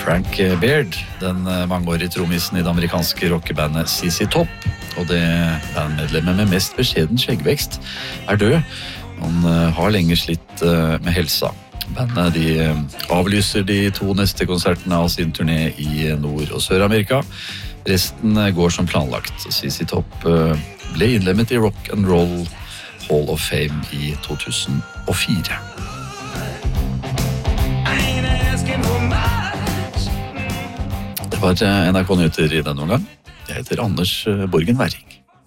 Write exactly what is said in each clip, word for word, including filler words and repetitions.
Frank Beard, den mangeårige trommisen i det amerikanske rockebandet Z Z Top, og det bandmedlemmet med mest beskjeden skjeggvekst, er død. Han har lenge slitt med helsa. Bandet de avlyser de to neste konsertene av sin turné i Nord- og Sør-Amerika. Resten går som planlagt. Z Z Top ble innlemmet i Rock and Roll Hall of Fame i to tusen og fire. Det var N R K Nyheter i denne omgang. Jeg heter Anders Borgen Werring.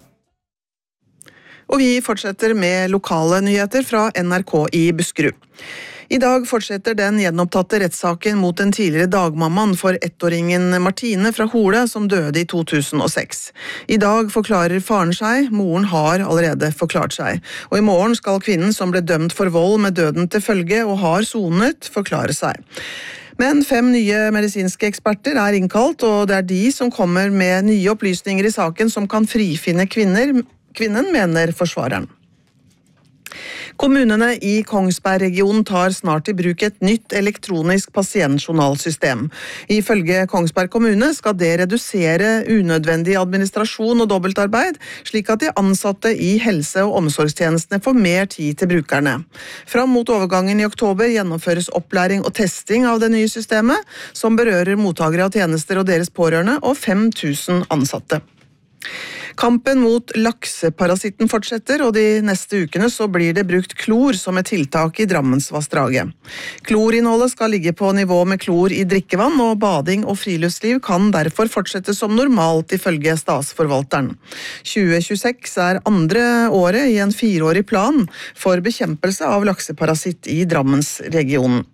Og vi fortsetter med lokale nyheter fra N R K i Buskerud. I dag fortsetter den gjenopptatte rettssaken mot den tidligere dagmammaen for ettåringen Martine fra Hole som døde i to tusen og seks. I dag forklarer faren seg, moren har allerede forklart seg. Og i morgen skal kvinnen som ble dømt for vold med døden til følge og har sonet, forklare seg. Men fem nye medisinske eksperter er innkalt, og det er de som kommer med nye opplysninger i saken som kan frifinne kvinner, kvinnen, mener forsvareren. Kommunene i Kongsberg-regionen tar snart i bruk et nytt elektronisk pasientjournalsystem. Ifølge Kongsberg kommune skal det redusere unødvendig administrasjon og dobbeltarbeid, slik at de ansatte i helse- og omsorgstjenestene får mer tid til brukerne. Fram mot overgangen i oktober gjennomføres opplæring og testing av det nye systemet, som berører mottakere av tjenester og deres pårørende og fem tusen ansatte. Kampen mot lakseparasitten fortsetter, og de neste ukene så blir det brukt klor som et tiltak i Drammensvassdraget. Klorinnholdet skal ligge på nivå med klor i drikkevann, og bading og friluftsliv kan derfor fortsette som normalt ifølge statsforvalteren. tjue tjueseks er andre året i en fireårig plan for bekjempelse av lakseparasitt i Drammensregionen.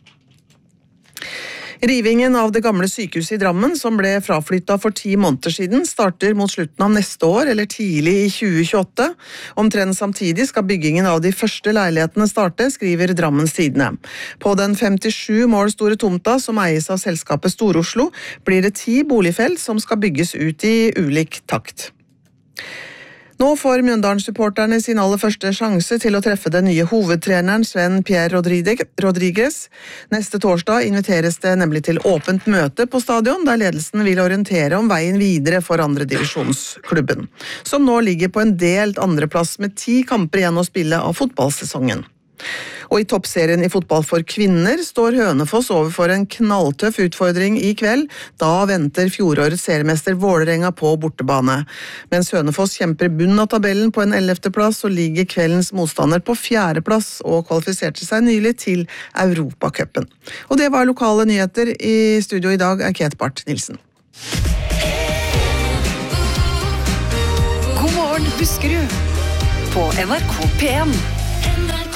Rivingen av det gamle sykehuset i Drammen, som ble fraflyttet for ti måneder siden, starter mot slutten av neste år, eller tidlig i tjue tjueåtte. Omtrent samtidig skal byggingen av de første leilighetene starte, skriver Drammens Tidende. På den femtisju mål store tomta, som eies av selskapet Stor-Oslo, blir det ti boligfelt som skal bygges ut i ulik takt. Nå får Mjøndalen-supporterne sin aller første sjanse til å treffe den nye hovedtreneren Sven Pierre Rodriguez. Neste torsdag inviteres det nemlig til åpent møte på stadion, der ledelsen vil orientere om veien videre for andre divisjonsklubben, som nå ligger på en delt andreplass med ti kamper igjen å spille av fotballsesongen. Og i toppserien i fotball for kvinner står Hønefoss overfor en knalltøff utfordring i kveld. Da venter fjorårets seriemester Vålerenga på bortebane. Mens Hønefoss kjemper bunn av tabellen på en ellevte plass, så ligger kveldens motstander på fjerde plass og kvalifiserte seg nylig til Europacupen. Og det var lokale nyheter. I studio i dag er Kate Barth Nilsen. God morgen, Buskerud på N R K P en.